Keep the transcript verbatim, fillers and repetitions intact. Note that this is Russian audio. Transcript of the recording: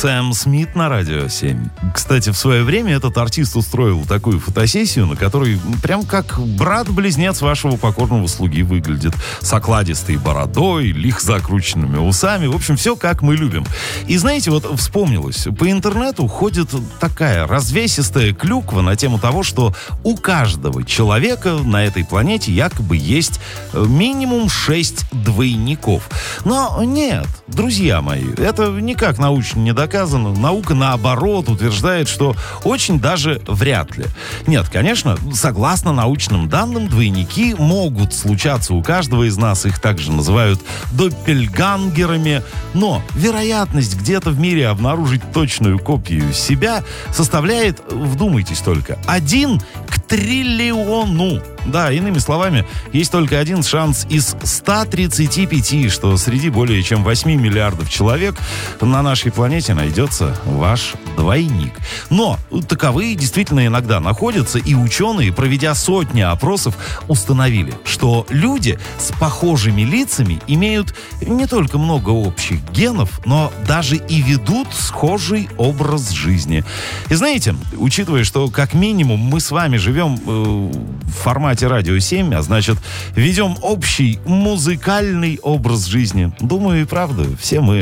Сэм Смит на Радио семь. Кстати, в свое время этот артист устроил такую фотосессию, на которой прям как брат-близнец вашего покорного слуги выглядит. С окладистой бородой, лихо закрученными усами. В общем, все как мы любим. И знаете, вот вспомнилось, по интернету ходит такая развесистая клюква на тему того, что у каждого человека на этой планете якобы есть минимум шесть двойников. Но нет, друзья мои, это никак научно не доказано. Наука, наоборот, утверждает, что очень даже вряд ли. Нет, конечно, согласно научным данным, двойники могут случаться у каждого из нас. Их также называют доппельгангерами. Но вероятность где-то в мире обнаружить точную копию себя составляет, вдумайтесь только, один к триллиону. Да, иными словами, есть только один шанс из ста тридцати пяти, что среди более чем восьми миллиардов человек на нашей планете найдется ваш двойник. Но таковые действительно иногда находятся, и ученые, проведя сотни опросов, установили, что люди с похожими лицами имеют не только много общих генов, но даже и ведут схожий образ жизни. И знаете, учитывая, что как минимум мы с вами живем э, в формате Радио семь, а значит, ведем общий музыкальный образ жизни. Думаю, и правда, все мы